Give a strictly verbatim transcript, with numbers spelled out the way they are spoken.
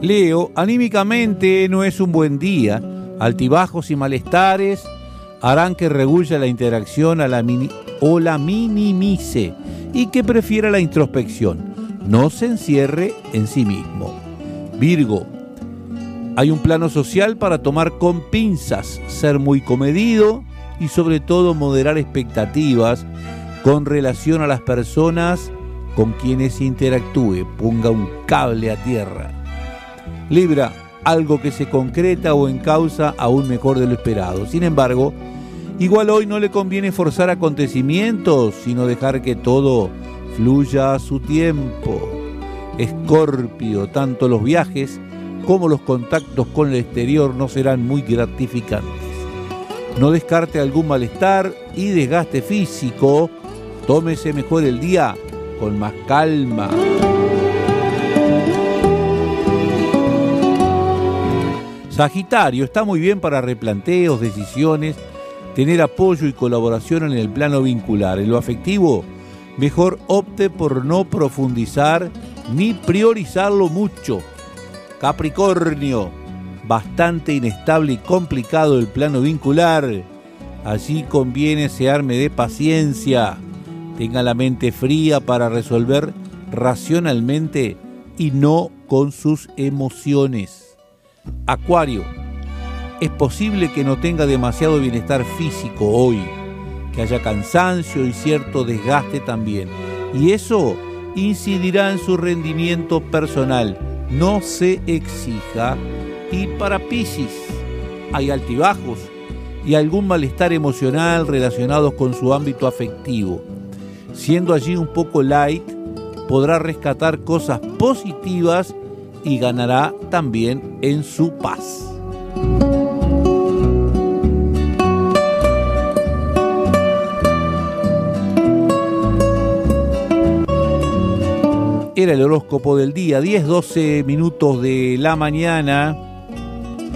Leo, anímicamente no es un buen día. Altibajos y malestares harán que rehuya la interacción a la mini, o la minimice y que prefiera la introspección. No se encierre en sí mismo. Virgo, hay un plano social para tomar con pinzas, ser muy comedido y sobre todo moderar expectativas con relación a las personas con quienes interactúe. Ponga un cable a tierra. Libra, algo que se concreta o encausa aún mejor de lo esperado. Sin embargo, igual hoy no le conviene forzar acontecimientos, sino dejar que todo fluya a su tiempo. Escorpio, tanto los viajes como los contactos con el exterior no serán muy gratificantes. No descarte algún malestar y desgaste físico. Tómese mejor el día con más calma. Sagitario, está muy bien para replanteos, decisiones, tener apoyo y colaboración en el plano vincular. En lo afectivo, mejor opte por no profundizar ni priorizarlo mucho. Capricornio, bastante inestable y complicado el plano vincular. Allí conviene se arme de paciencia. Tenga la mente fría para resolver racionalmente y no con sus emociones. Acuario, es posible que no tenga demasiado bienestar físico hoy, que haya cansancio y cierto desgaste también, y eso incidirá en su rendimiento personal. No se exija. Y para Piscis, hay altibajos y algún malestar emocional relacionados con su ámbito afectivo. Siendo allí un poco light, podrá rescatar cosas positivas y ganará también en su paz. Era el horóscopo del día, diez doce minutos de la mañana.